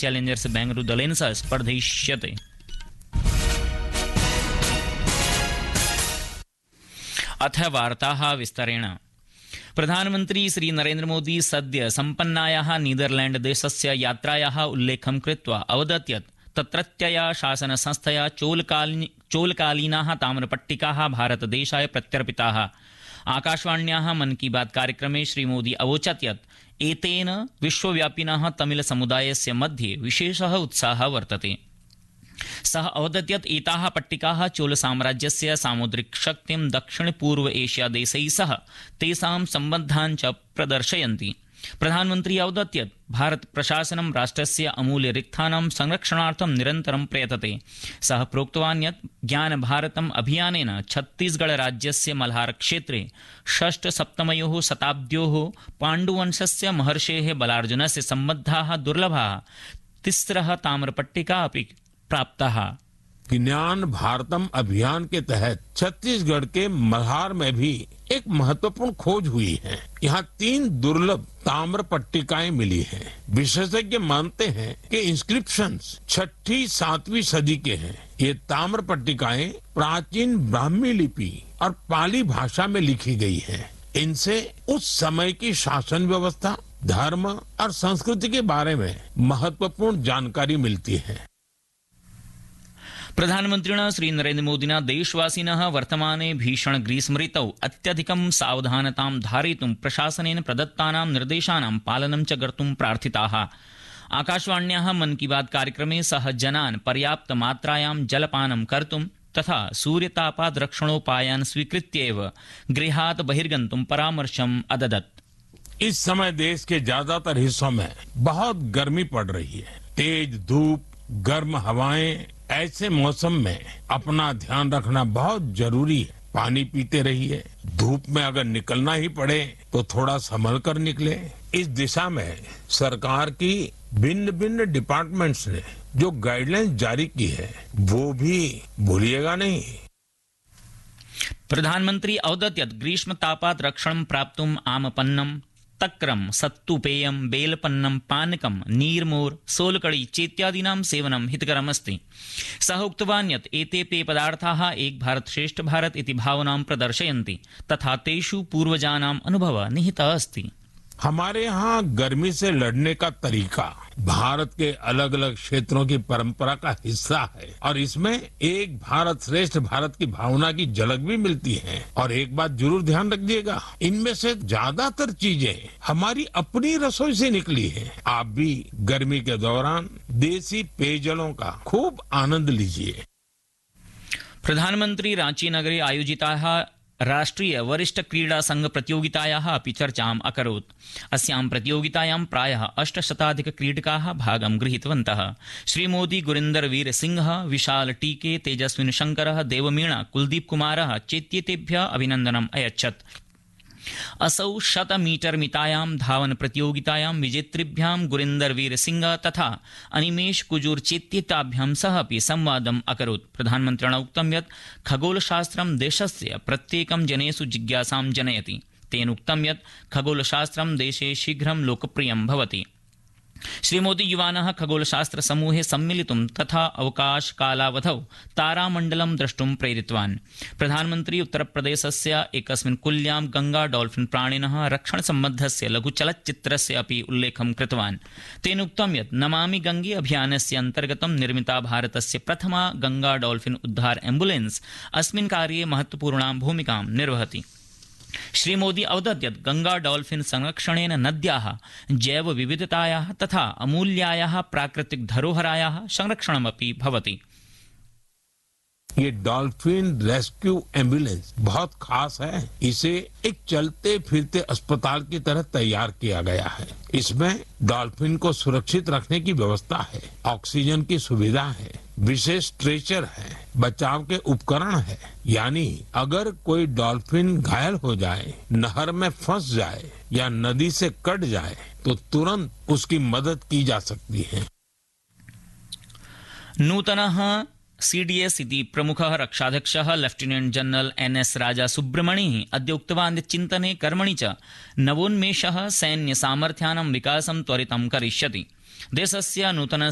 Challengers Bengaluru दलेन सह स्पर्धयिष्यते। अथ वार्ताः विस्तरेण। प्रधानमन्त्री श्री नरेन्द्र मोदी सद्य सम्पन्नायाः नीदरलैंड देशस्य यात्रायाः उल्लेखं कृत्वा अवदत् यत् तत्रत्यया शासनसंस्थया चोलकालीनाः ताम्रपट्टिकाः भारतदेशाय प्रत्यर्पिताः। आकाशवाण्याः मन की बात कार्यक्रमे श्रीमोदी अवोचत् यत् एतेन विश्वव्यापिनः तमिलसमुदायस्य मध्ये विशेषः उत्साहः वर्तते। सः अवदत् यत् एताः पट्टिकाः चोलसाम्राज्यस्य सामुद्रिकशक्तिं दक्षिणपूर्व एशिया देशैः सह तेषां सम्बन्धान् च प्रदर्शयन्ति। प्रधानमन्त्री अवदत् यत् भारत प्रशासनं राष्ट्रस्य अमूल्यरिक्थानां संरक्षणार्थं निरन्तरं प्रयतते। सः प्रोक्तवान् यत् ज्ञानभारतम् अभियानेन छत्तीसगढ़राज्यस्य मल्हारक्षेत्रे षष्ठसप्तमयोः शताब्द्योः पाण्डुवंशस्य महर्षेः बलार्जुनस्य सम्बद्धाः दुर्लभाः तिस्रः ताम्रपट्टिका अपि प्राप्ताः। ज्ञान भारतम अभियान के तहत छत्तीसगढ़ के मल्हार में भी एक महत्वपूर्ण खोज हुई है। यहाँ 3 दुर्लभ ताम्र पट्टिकाएं मिली हैं। विशेषज्ञ मानते हैं कि इंस्क्रिप्शंस 6ठी-7वीं सदी के हैं। ये ताम्र पट्टिकाएं प्राचीन ब्राह्मी लिपि और पाली भाषा में लिखी गई हैं। इनसे उस समय की शासन व्यवस्था, धर्म और संस्कृति के बारे में महत्वपूर्ण जानकारी मिलती है। प्रधानमन्त्रिणा श्री नरेन्द्र मोदिना देशवासिनः वर्तमाने भीषण ग्रीष्म ऋतौ अत्यधिकं सावधानतां धारयितुं प्रशासनेन प्रदत्तानां निर्देशानां पालनं च कर्तुं प्रार्थिताः। आकाशवाण्याः मन की बात कार्यक्रमे सः जनान् पर्याप्त मात्रायां जलपानं कर्तुं तथा सूर्यतापात् रक्षणोपायान् स्वीकृत्य एव गृहात् बहिर्गन्तुं परामर्शम् अददत्। इस समय देश के ज्यादातर हिस्सों में बहुत गर्मी पड़ रही है। तेज धूप, गर्म हवाएं, ऐसे मौसम में अपना ध्यान रखना बहुत जरूरी है। पानी पीते रहिए। धूप में अगर निकलना ही पड़े तो थोड़ा संभल कर निकले। इस दिशा में सरकार की भिन्न भिन्न डिपार्टमेंट्स ने जो गाइडलाइंस जारी की है वो भी भूलिएगा नहीं। प्रधानमंत्री अवदत् यत् ग्रीष्मतापात् रक्षणं प्राप्तुम् आमपन्नं, तक्रं, सत्तुपेयं, बेलपन्नं, पानकं, नीर्मोर्, सोलकड़ी चेत्यादीनां सेवनं हितकरमस्ति। सः उक्तवान् यत् एते पेयपदार्थाः एक भारत श्रेष्ठ भारत इति भावनां प्रदर्शयन्ति तथा तेषु पूर्वजानाम् अनुभवः निहितः अस्ति। हमारे यहाँ गर्मी से लड़ने का तरीका भारत के अलग अलग क्षेत्रों की परंपरा का हिस्सा है और इसमें एक भारत श्रेष्ठ भारत की भावना की झलक भी मिलती है। और एक बात जरूर ध्यान रखिएगा, इनमें से ज्यादातर चीजें हमारी अपनी रसोई से निकली है। आप भी गर्मी के दौरान देसी पेयजलों का खूब आनंद लीजिए। प्रधानमंत्री रांची नगरे आयोजिताः राष्ट्रीय वरिष्ठ क्रीडा संघ प्रतियोगितायाः अपि चर्चाम् अकरोत्। अस्यां प्रतियोगितायां प्रायः 800 क्रीडकाः भागं गृहीतवन्तः। श्रीमोदी गुरिन्दर वीर सिंहः, विशाल टीके, तेजस्विन शंकरः, देवमीणा, कुलदीप कुमारः चेत्येतेभ्यः अभिनन्दनम् अयच्छत्। असौ 100 मीटर मितायां धावन प्रतियोगितायां विजेतृभ्यां गुरिन्दर वीर सिंह तथा अनिमेष कुजूर चेत्येताभ्यां सह अपि संवादम् अकरोत्। प्रधानमन्त्रिणा उक्तं यत् खगोलशास्त्रं देशस्य प्रत्येकं जनेषु जिज्ञासां जनयति। तेन उक्तं यत् खगोलशास्त्रं देशे शीघ्रं लोकप्रियं भवति। श्रीमोदी युवानः खगोलशास्त्र समूहे सम्मिलितुं तथा अवकाशकालावधौ तारामण्डलं द्रष्टुं प्रेरितवान्। प्रधानमन्त्री उत्तरप्रदेशस्य एकस्मिन् कुल्यां गंगा डॉल्फिन प्राणिनः रक्षणसम्बद्धस्य लघुचलच्चित्रस्य अपि उल्लेखं कृतवान्। तेन उक्तं यत् नमामि गंगे अभियानस्य अन्तर्गतं निर्मिता भारतस्य प्रथमा गंगा डॉल्फिन उद्धार एम्बुलेन्स् अस्मिन् कार्ये महत्वपूर्णां भूमिकां निर्वहति। श्रीमोदी अवदत् यत् गंगा डॉल्फिन संरक्षणेन नद्याः जैव विविधतायाः तथा अमूल्यायाः प्राकृतिक धरोहरायाः संरक्षणमपि भवति। ये डॉल्फिन रेस्क्यू एम्बुलेंस बहुत खास है। इसे एक चलते फिरते अस्पताल की तरह तैयार किया गया है। इसमें डॉल्फिन को सुरक्षित रखने की व्यवस्था है, ऑक्सीजन की सुविधा है, विशेष स्ट्रेचर है, बचाव के उपकरण है। यानी अगर कोई डॉल्फिन घायल हो जाए, नहर में फंस जाए या नदी से कट जाए तो तुरंत उसकी मदद की जा सकती है। नूतनः सीडीएस इति प्रमुखः रक्षाध्यक्षः लेफ्टिनेंट जनरल एनएस राजा सुब्रमणिः अद्य उक्तवान् यत् चिन्तने कर्मणि च नवोन्मेषः सैन्यसामर्थ्यानां विकासं त्वरितं करिष्यति। देशस्य नूतन